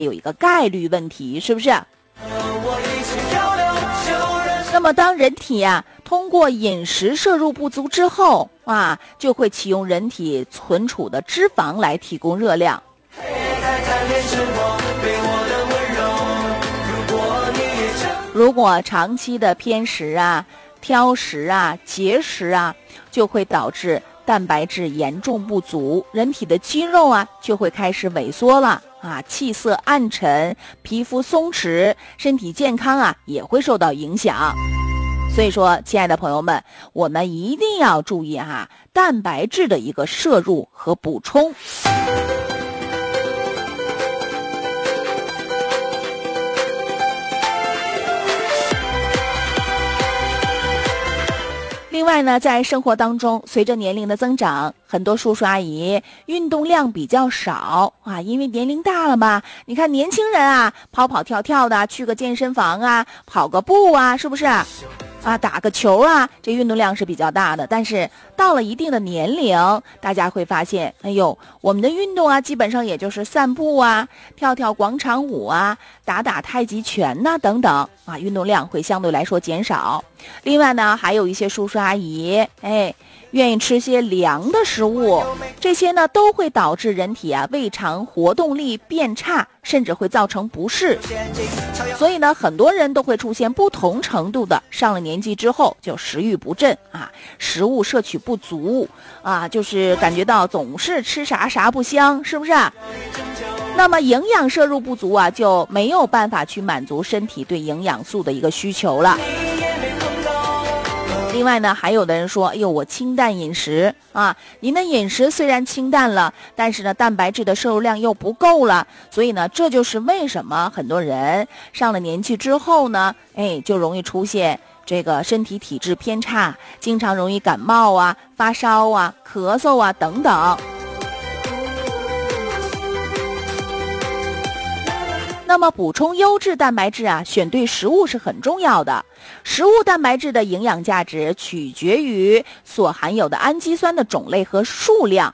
有一个概率问题，是不是？那么当人体通过饮食摄入不足之后就会启用人体存储的脂肪来提供热量。如果长期的偏食挑食节食就会导致蛋白质严重不足，人体的肌肉就会开始萎缩了气色暗沉，皮肤松弛，身体健康也会受到影响。所以说，亲爱的朋友们，我们一定要注意蛋白质的一个摄入和补充。另外呢，在生活当中，随着年龄的增长，很多叔叔阿姨运动量比较少因为年龄大了嘛。你看年轻人跑跑跳跳的，去个健身房跑个步是不是？打个球这运动量是比较大的。但是到了一定的年龄，大家会发现，我们的运动基本上也就是散步跳跳广场舞打打太极拳等等运动量会相对来说减少。另外呢，还有一些叔叔阿姨愿意吃些凉的食物，这些呢都会导致人体胃肠活动力变差，甚至会造成不适。所以呢，很多人都会出现不同程度的上了年纪之后就食欲不振食物摄取不足就是感觉到总是吃啥啥不香，是不是？那么营养摄入不足就没有办法去满足身体对营养素的一个需求了。另外呢，还有的人说，我清淡饮食您的饮食虽然清淡了，但是呢，蛋白质的摄入量又不够了。所以呢，这就是为什么很多人上了年纪之后呢，就容易出现这个身体体质偏差，经常容易感冒发烧咳嗽等等。那么补充优质蛋白质选对食物是很重要的。食物蛋白质的营养价值取决于所含有的氨基酸的种类和数量。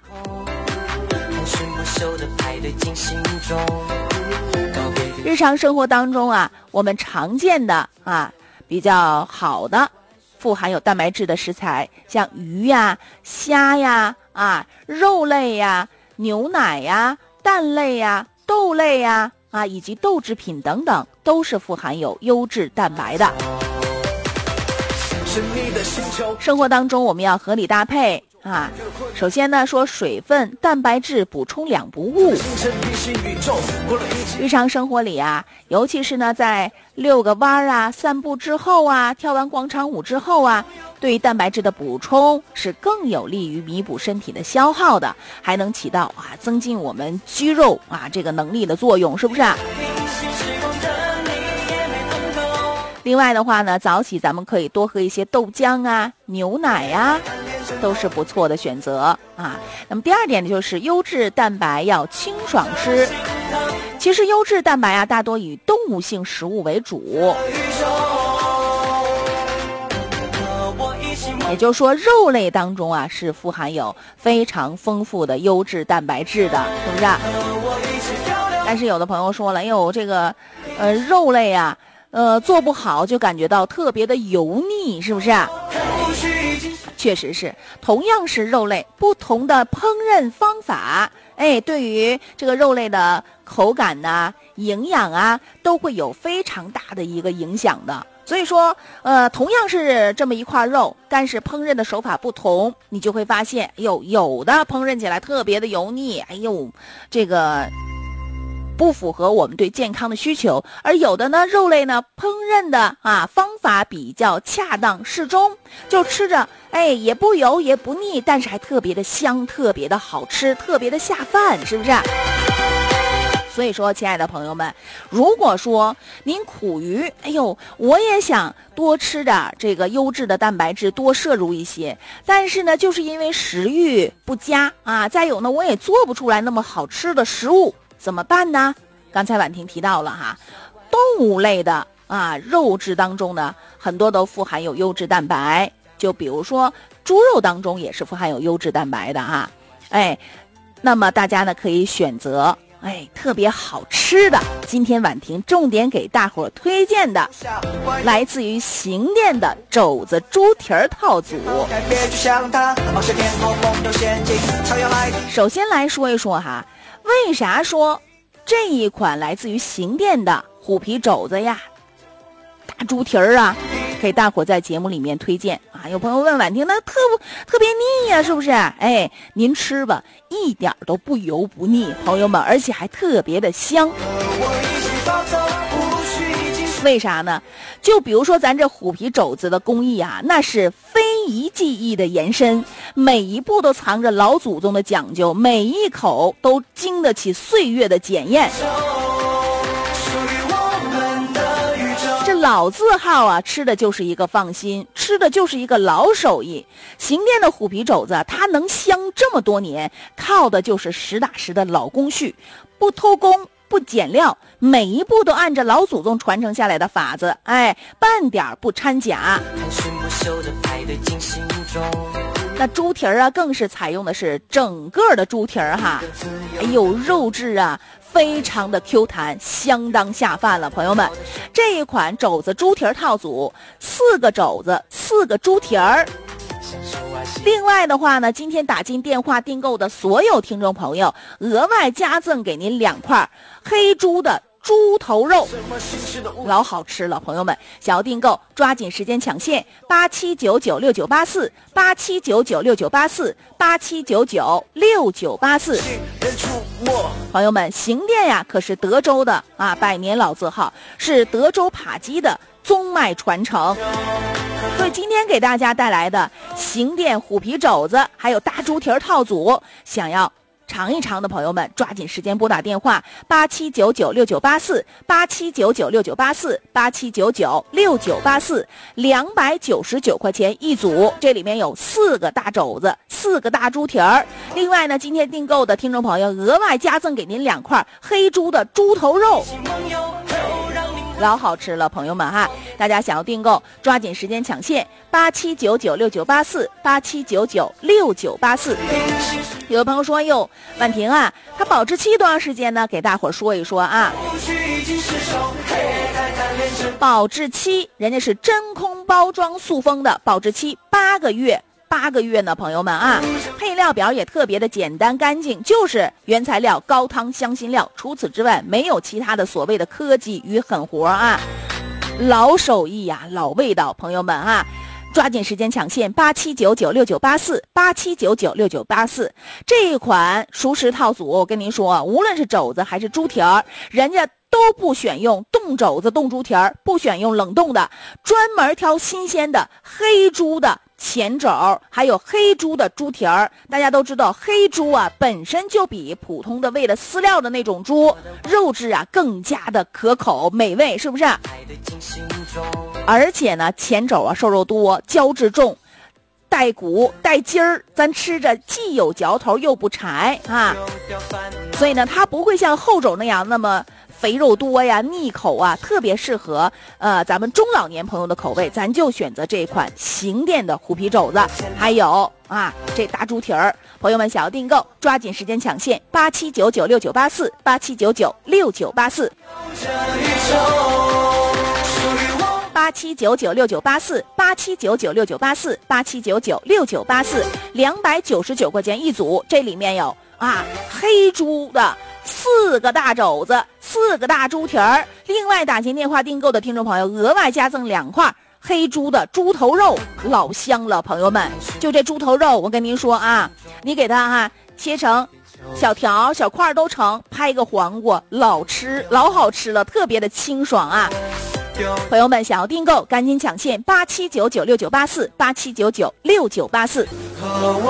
日常生活当中我们常见的比较好的富含有蛋白质的食材，像鱼虾肉类牛奶蛋类豆类以及豆制品等等，都是富含有优质蛋白的。生活当中我们要合理搭配首先呢，说水分、蛋白质补充两不误。日常生活里尤其是呢，在遛个弯散步之后跳完广场舞之后对于蛋白质的补充是更有利于弥补身体的消耗的，还能起到增进我们肌肉这个能力的作用，是不是？另外的话呢，早起咱们可以多喝一些豆浆牛奶都是不错的选择那么第二点就是优质蛋白要清爽吃。其实优质蛋白大多以动物性食物为主，也就是说肉类当中是富含有非常丰富的优质蛋白质的，是不是？但是有的朋友说了，这个肉类做不好就感觉到特别的油腻，是不是？确实是，同样是肉类，不同的烹饪方法对于这个肉类的口感营养都会有非常大的一个影响的。所以说同样是这么一块肉，但是烹饪的手法不同，你就会发现有的烹饪起来特别的油腻，这个不符合我们对健康的需求。而有的呢，肉类呢烹饪的方法比较恰当适中，就吃着也不油也不腻，但是还特别的香，特别的好吃，特别的下饭，是不是？所以说亲爱的朋友们，如果说您苦于我也想多吃点这个优质的蛋白质，多摄入一些，但是呢就是因为食欲不佳再有呢我也做不出来那么好吃的食物，怎么办呢？刚才婉婷提到了动物类的肉质当中呢，很多都富含有优质蛋白，就比如说猪肉当中也是富含有优质蛋白的那么大家呢可以选择特别好吃的。今天婉婷重点给大伙推荐的，来自于邢店的肘子猪蹄儿套组。首先来说一说哈，为啥说这一款来自于邢店的虎皮肘子呀、大猪蹄儿啊，给大伙在节目里面推荐啊？有朋友问婉婷，那特别腻呀，是不是？您吃吧，一点都不油不腻，朋友们，而且还特别的香。为啥呢？就比如说咱这虎皮肘子的工艺啊，那是非遗技艺的延伸，每一步都藏着老祖宗的讲究，每一口都经得起岁月的检验。这老字号啊，吃的就是一个放心，吃的就是一个老手艺。邢店的虎皮肘子，它能香这么多年，靠的就是实打实的老工序，不偷工不减料，每一步都按着老祖宗传承下来的法子，半点不掺假。那猪蹄儿啊，更是采用的是整个的猪蹄儿哈，肉质啊非常的 Q 弹，相当下饭了。朋友们，这一款肘子猪蹄儿套组，4个肘子，4个猪蹄儿。另外的话呢，今天打进电话订购的所有听众朋友，额外加赠给您2块黑猪的猪头肉，老好吃了。朋友们，想要订购抓紧时间抢现，87996984 87996984 87996984。朋友们，邢店呀可是德州的100年老字号，是德州扒鸡的宗脉传承。所以今天给大家带来的邢店虎皮肘子还有大猪蹄儿套组，想要尝一尝的朋友们，抓紧时间拨打电话87996984 87996984 87996984 ，299块钱一组，这里面有4个大肘子，4个大猪蹄儿。另外呢，今天订购的听众朋友额外加赠给您2块黑猪的猪头肉，老好吃了。朋友们哈，大家想要订购抓紧时间抢现，87996984 87996984。有的朋友说，哟，婉婷啊，它保质期多长时间呢？给大伙说一说啊。保质期人家是真空包装塑封的，保质期8个月。8个月呢，朋友们啊，配料表也特别的简单干净，就是原材料高汤香辛料，除此之外没有其他的所谓的科技与狠活啊，老手艺呀，老味道，朋友们啊，抓紧时间抢现87996984 87996984。这一款熟食套组，我跟您说，无论是肘子还是猪蹄儿，人家都不选用冻肘子冻猪蹄儿，不选用冷冻的，专门挑新鲜的黑猪的前肘，还有黑猪的猪蹄儿。大家都知道，黑猪啊本身就比普通的为了饲料的那种猪肉质啊更加的可口美味，是不是？而且呢，前肘啊瘦肉多，胶质重，带骨带筋儿，咱吃着既有嚼头又不柴啊。所以呢，它不会像后肘那样那么肥肉多呀，腻口啊，特别适合咱们中老年朋友的口味，咱就选择这一款邢店的虎皮肘子，还有这大猪蹄儿。朋友们想要订购，抓紧时间抢现87996984 87996984 87996984 87996984 87996984 ，299块钱一组，这里面有黑猪的4个大肘子，4个大猪蹄儿。另外打进电话订购的听众朋友额外加赠2块黑猪的猪头肉，老香了。朋友们，就这猪头肉，我跟您说你给它切成小条小块都成，拍个黄瓜，老好吃了，特别的清爽啊。朋友们想要订购，赶紧抢现87996984 87996984。